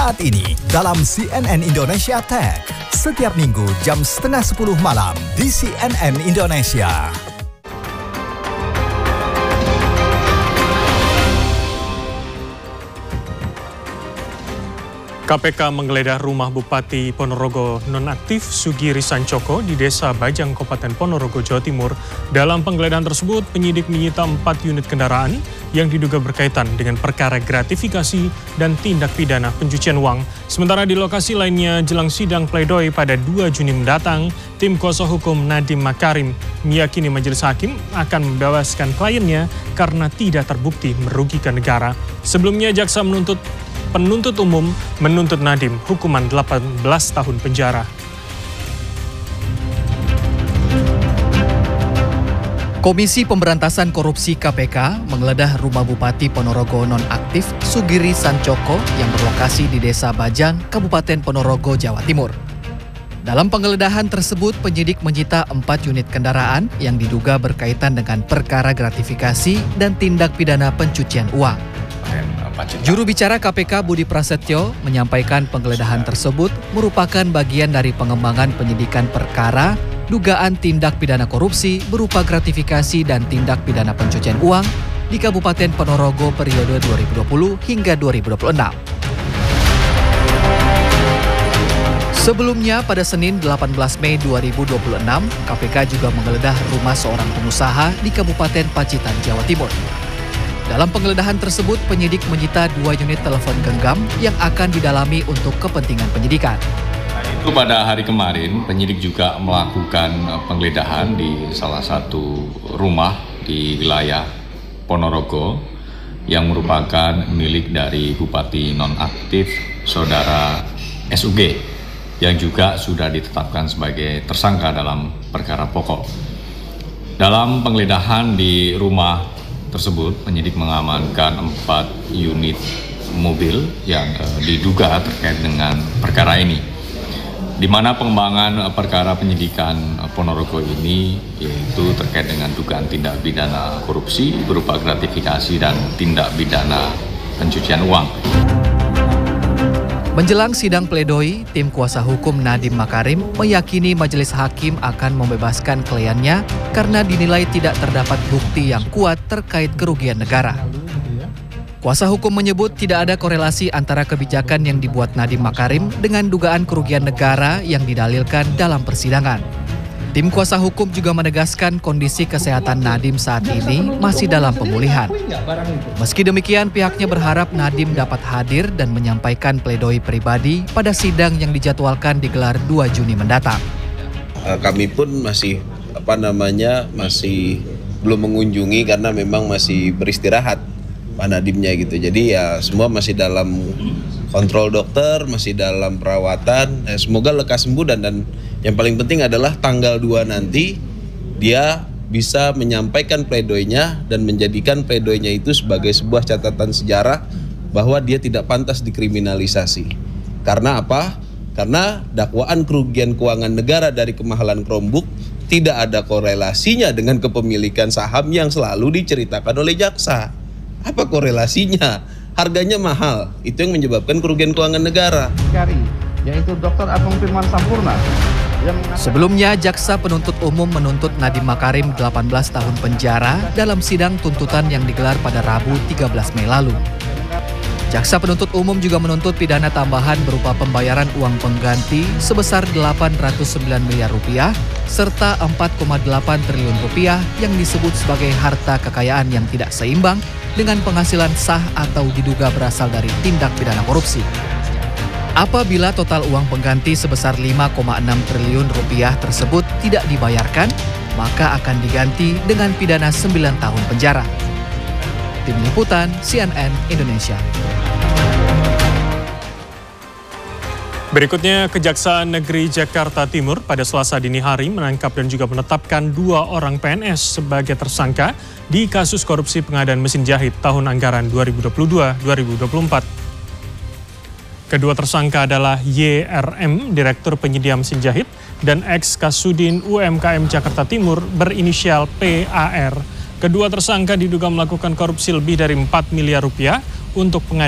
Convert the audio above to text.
saat ini dalam CNN Indonesia Tech. Setiap minggu jam 9:30 malam di CNN Indonesia. KPK menggeledah rumah Bupati Ponorogo nonaktif Sugiri Sancoko di Desa Bajang, Kabupaten Ponorogo, Jawa Timur. Dalam penggeledahan tersebut, penyidik menyita 4 unit kendaraan yang diduga berkaitan dengan perkara gratifikasi dan tindak pidana pencucian uang. Sementara di lokasi lainnya jelang sidang pledoi pada 2 Juni mendatang, tim kuasa hukum Nadiem Makarim meyakini majelis hakim akan membebaskan kliennya karena tidak terbukti merugikan negara. Sebelumnya jaksa penuntut umum menuntut Nadiem hukuman 18 tahun penjara. Komisi Pemberantasan Korupsi KPK menggeledah rumah Bupati Ponorogo nonaktif Sugiri Sancoko yang berlokasi di Desa Bajang, Kabupaten Ponorogo, Jawa Timur. Dalam penggeledahan tersebut, penyidik menyita 4 unit kendaraan yang diduga berkaitan dengan perkara gratifikasi dan tindak pidana pencucian uang. Juru bicara KPK Budi Prasetyo menyampaikan penggeledahan tersebut merupakan bagian dari pengembangan penyidikan perkara dugaan tindak pidana korupsi berupa gratifikasi dan tindak pidana pencucian uang di Kabupaten Ponorogo periode 2020 hingga 2026. Sebelumnya pada Senin 18 Mei 2026, KPK juga menggeledah rumah seorang pengusaha di Kabupaten Pacitan, Jawa Timur. Dalam penggeledahan tersebut, penyidik menyita 2 unit telepon genggam yang akan didalami untuk kepentingan penyidikan. Itu pada hari kemarin, penyidik juga melakukan penggeledahan di salah satu rumah di wilayah Ponorogo yang merupakan milik dari Bupati nonaktif Saudara SUG yang juga sudah ditetapkan sebagai tersangka dalam perkara pokok. Dalam penggeledahan di rumah tersebut, penyidik mengamankan 4 unit mobil yang diduga terkait dengan perkara ini. Di mana pengembangan perkara penyidikan Ponorogo ini yaitu terkait dengan dugaan tindak pidana korupsi berupa gratifikasi dan tindak pidana pencucian uang. Menjelang sidang pledoi, tim kuasa hukum Nadiem Makarim meyakini majelis hakim akan membebaskan kliennya karena dinilai tidak terdapat bukti yang kuat terkait kerugian negara. Kuasa hukum menyebut tidak ada korelasi antara kebijakan yang dibuat Nadiem Makarim dengan dugaan kerugian negara yang didalilkan dalam persidangan. Tim kuasa hukum juga menegaskan kondisi kesehatan Nadiem saat ini masih dalam pemulihan. Meski demikian, pihaknya berharap Nadiem dapat hadir dan menyampaikan pledoi pribadi pada sidang yang dijadwalkan digelar 2 Juni mendatang. Kami pun masih belum mengunjungi karena memang masih beristirahat Pak Nadiemnya gitu. Jadi ya semua masih dalam kontrol dokter, masih dalam perawatan. Semoga lekas sembuh dan yang paling penting adalah tanggal 2 nanti dia bisa menyampaikan pledoinya dan menjadikan pledoinya itu sebagai sebuah catatan sejarah bahwa dia tidak pantas dikriminalisasi. Karena apa? Karena dakwaan kerugian keuangan negara dari kemahalan Chromebook tidak ada korelasinya dengan kepemilikan saham yang selalu diceritakan oleh jaksa. Apa korelasinya? Harganya mahal, itu yang menyebabkan kerugian keuangan negara. Yaitu Dr. Agung Firman Sampurna. Sebelumnya, jaksa penuntut umum menuntut Nadiem Makarim 18 tahun penjara dalam sidang tuntutan yang digelar pada Rabu 13 Mei lalu. Jaksa penuntut umum juga menuntut pidana tambahan berupa pembayaran uang pengganti sebesar 809 miliar rupiah serta 4,8 triliun rupiah yang disebut sebagai harta kekayaan yang tidak seimbang dengan penghasilan sah atau diduga berasal dari tindak pidana korupsi. Apabila total uang pengganti sebesar 5,6 triliun rupiah tersebut tidak dibayarkan, maka akan diganti dengan pidana 9 tahun penjara. Tim Liputan CNN Indonesia. Berikutnya, Kejaksaan Negeri Jakarta Timur pada Selasa dini hari menangkap dan juga menetapkan 2 orang PNS sebagai tersangka di kasus korupsi pengadaan mesin jahit tahun anggaran 2022-2024. Kedua tersangka adalah YRM, Direktur Penyedia Mesin Jahit, dan ex-Kasudin UMKM Jakarta Timur berinisial PAR. Kedua tersangka diduga melakukan korupsi lebih dari 4 miliar rupiah untuk pengadaan